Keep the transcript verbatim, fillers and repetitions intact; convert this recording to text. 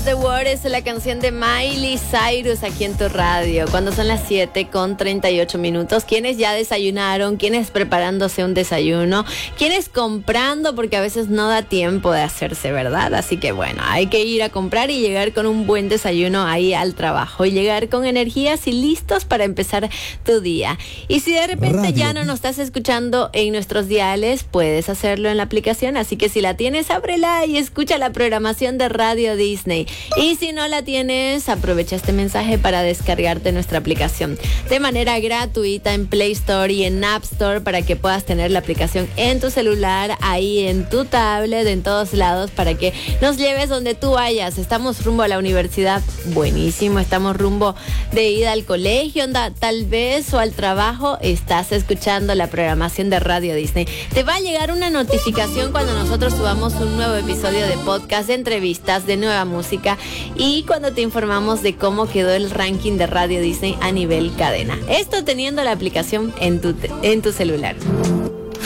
the World es la canción de Miley Cyrus aquí en tu radio. Cuando son las siete con treinta y ocho minutos. ¿Quiénes ya desayunaron? ¿Quiénes preparándose un desayuno? ¿Quiénes comprando? Porque a veces no da tiempo de hacerse, ¿verdad? Así que bueno, hay que ir a comprar y llegar con un buen desayuno ahí al trabajo. Y llegar con energías y listos para empezar tu día. Y si de repente radio. ya no nos estás escuchando en nuestros diales, puedes hacerlo en la aplicación. Así que si la tienes, ábrela y escucha la programación de Radio Disney. Y si no la tienes, aprovecha este mensaje para descargarte nuestra aplicación de manera gratuita en Play Store y en App Store para que puedas tener la aplicación en tu celular, ahí en tu tablet, en todos lados, para que nos lleves donde tú vayas. Estamos rumbo a la universidad, buenísimo. Estamos rumbo de ida al colegio, anda, tal vez, o al trabajo. Estás escuchando la programación de Radio Disney. Te va a llegar una notificación cuando nosotros subamos un nuevo episodio de podcast, de entrevistas, de nueva música y cuando te informamos de cómo quedó el ranking de Radio Disney a nivel cadena. Esto teniendo la aplicación en tu, en tu celular.